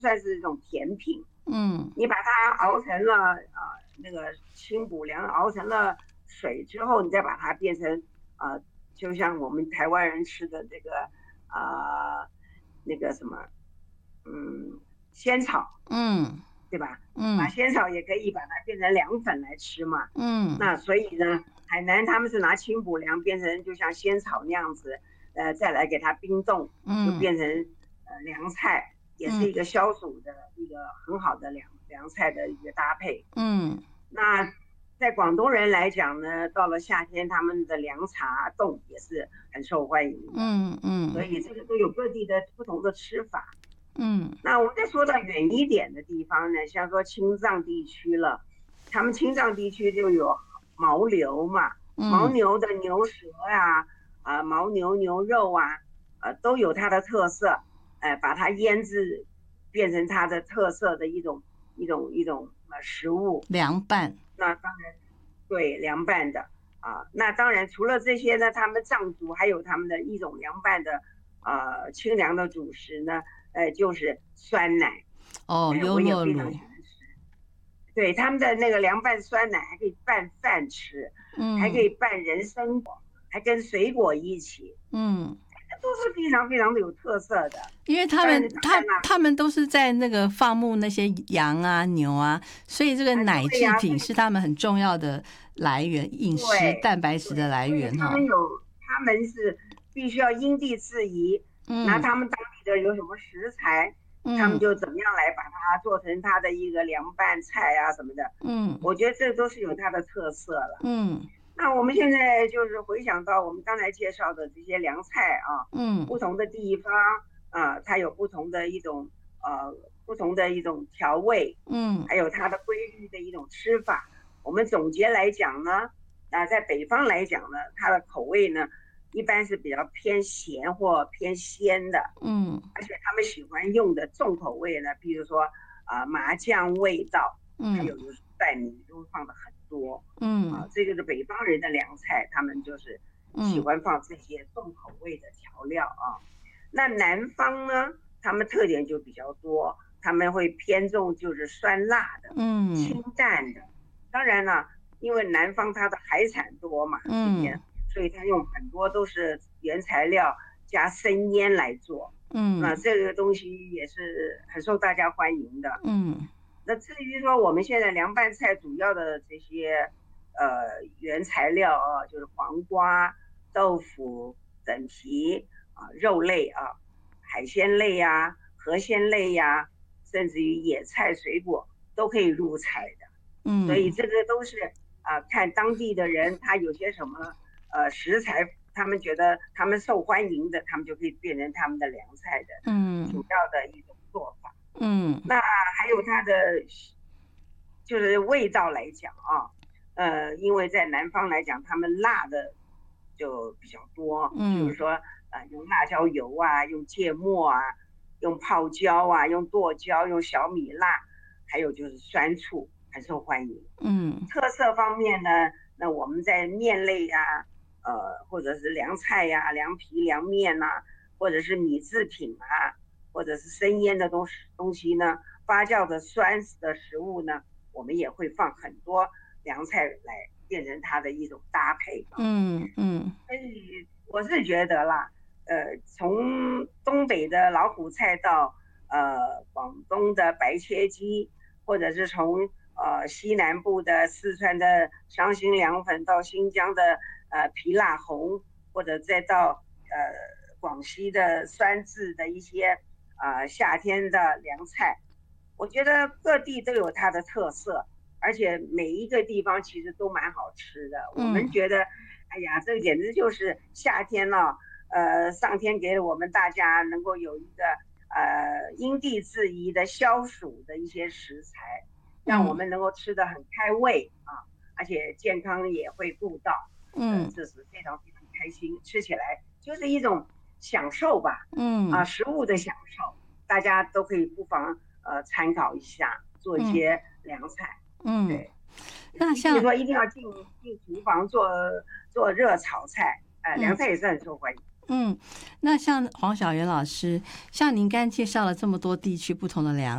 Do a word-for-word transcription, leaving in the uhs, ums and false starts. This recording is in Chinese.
算是一种甜品。 嗯， 你把它熬成了呃那个清补凉，熬成了水之后，你再把它变成呃，就像我们台湾人吃的这个呃那个什么，嗯，仙草， 嗯， 对吧？把嗯， 仙草也可以把它变成凉粉来吃嘛。 嗯， 那所以呢，海南他们是拿清补凉变成就像仙草那样子，呃，再来给它冰冻，就嗯， 变成呃凉菜，也是嗯， 一个消暑的一个很好的凉凉菜的一个搭配。 嗯， 那在广东人来讲呢，到了夏天，他们的凉茶冻也是很受欢迎的， 嗯，嗯， 所以这个都有各地的不同的吃法。 嗯， 那我们再说到远一点的地方呢，像说青藏地区了，他们青藏地区就有牦牛嘛，牦嗯， 牛的牛舌呀、啊，啊牦牛牛肉啊，呃都有它的特色，呃把它腌制变成它的特色的一种一种一种呃食物。 凉拌。 那当然对凉拌的啊，那当然除了这些呢，他们藏族还有他们的一种凉拌的呃清凉的主食呢，呃就是酸奶。 哦， 哎， 优我也酪乳。 非常喜欢吃。对，他们的那个凉拌酸奶还可以拌饭吃，还可嗯， 以拌人参果，还跟水果一起， 嗯， 这都是非常非常的有特色的。 因为他但们他是当然啦， 他们都是在那个放牧那些羊啊牛啊，所以这个啊， 奶对呀、所以制品是他们很重要的来源，饮食对蛋白质的对， 来所以源哈。 他们有，他们是必须要因地制宜，拿嗯， 他们当地的有什么食材，他们嗯， 就怎么样来把它做成他的一个凉拌菜啊什么的。 嗯， 我觉得这都是有它的特色了。 嗯， 那我们现在就是回想到我们刚才介绍的这些凉菜啊， 嗯， 不同的地方啊，它有不同的一种呃不同的一种调味， 嗯， 还有它的规律的一种吃法。我们总结来讲呢，啊，在北方来讲呢，它的口味呢一般是比较偏咸或偏鲜的， 嗯， 而且他们喜欢用的重口味呢，比如说啊、呃麻酱味道，还嗯， 有就是蒜泥都放的很多。 嗯， 啊，这个是北方人的凉菜，他们就是喜嗯， 欢放这些重口味的调料啊。那南方呢，他们特点就比较多，他们会偏重就是酸辣的、 嗯， 清淡的。当然了，因为南方它的海产多嘛，这嗯， 边，所以它用很多都是原材料加生腌来做。那嗯， 这个东西也是很受大家欢迎的。 嗯， 那至于说我们现在凉拌菜主要的这些呃原材料啊，就是黄瓜、豆腐、粉皮啊、肉类啊、海鲜类呀、啊、河鲜类呀、啊，甚至于野菜、水果都可以入菜的。所以嗯， 这个都是啊、呃看当地的人他有些什么呃食材，他们觉得他们受欢迎的，他们就可以变成他们的凉菜的主嗯， 要的一种做法。 嗯， 那还有它的就是味道来讲啊，呃，因为在南方来讲，他们辣的就比较多，比如嗯， 说呃用辣椒油啊，用芥末啊，用泡椒啊，用剁椒，用小米辣，还有就是酸醋，很受欢迎。 嗯， 特色方面呢，那我们在面类啊，呃，或者是凉菜呀、啊、凉皮、凉面呐、啊，或者是米制品啊，或者是生腌的东西东西呢，发酵的酸的食物呢，我们也会放很多凉菜来变成它的一种搭配啊。 嗯，嗯， 所以我是觉得啦，呃，从东北的老虎菜到呃广东的白切鸡，或者是从呃西南部的四川的伤心凉粉到新疆的呃皮辣红，或者再到呃广西的酸质的一些啊、呃、夏天的凉菜，我觉得各地都有它的特色，而且每一个地方其实都蛮好吃的。我们嗯， 觉得，哎呀，这简直就是夏天了、哦，呃，上天给了我们大家能够有一个呃因地制宜的消暑的一些食材，让我嗯， 们能够吃得很开胃啊，而且健康也会顾到，呃， 嗯， 这是非常非常开心，吃起来就是一种享受吧，啊， 嗯， 食物的享受，大家都可以不妨呃参考一下，做一嗯， 些凉菜。 嗯， 对，也不那像一定说一定要进进厨房做做热炒菜，哎、呃，凉嗯。 菜也是很受欢迎。 嗯，那像黄小元老师，像您刚介绍了这么多地区不同的凉